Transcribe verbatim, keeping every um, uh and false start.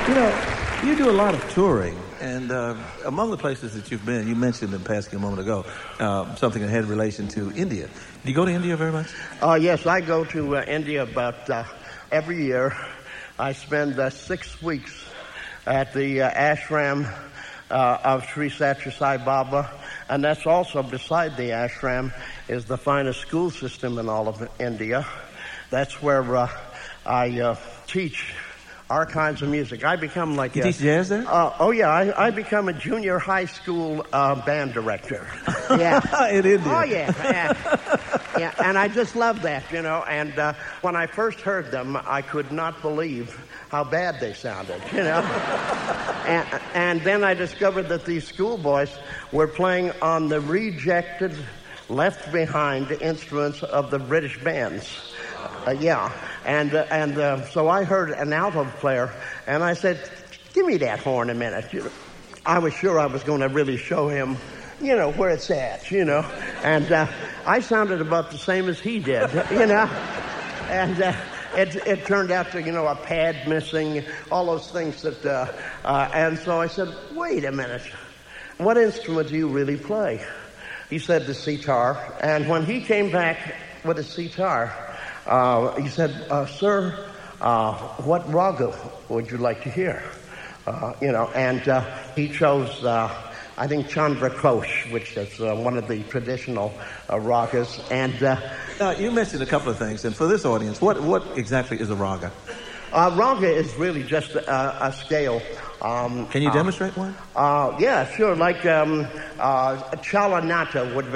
You know, you do a lot of touring, and uh, among the places that you've been, you mentioned in passing a moment ago, uh, something that had relation to India. Do you go to India very much? Uh, yes, I go to uh, India about uh, every year. I spend uh, six weeks at the uh, ashram uh, of Sri Sathya Sai Baba, and that's also beside the ashram is the finest school system in all of India. That's where uh, I uh, teach our kinds of music. I become like you a, teach jazz there? Uh, oh yeah, I, I become a junior high school uh, band director. Yeah, in India. Oh yeah, yeah, yeah. And I just love that, you know. And uh, when I first heard them, I could not believe how bad they sounded, you know. and, and then I discovered that these schoolboys were playing on the rejected, left behind instruments of the British bands. Uh, yeah, and uh, and uh, so I heard an alto player, and I said, "Give me that horn a minute." You know, I was sure I was going to really show him, you know, where it's at, you know. And uh, I sounded about the same as he did, you know. And uh, it it turned out to, you know, a pad missing, all those things that. Uh, uh, and so I said, "Wait a minute, what instrument do you really play?" He said, "The sitar." And when he came back with a sitar, Uh, he said, uh, "Sir, uh, what raga would you like to hear?" Uh, you know, and uh, he chose, uh, I think, Chandra Kosh, which is uh, one of the traditional uh, ragas. And uh, now, you mentioned a couple of things, and for this audience, what what exactly is a raga? Uh, raga is really just a, a scale. Um, Can you demonstrate uh, one? Uh, yeah, sure. Like um, uh, Chalanata would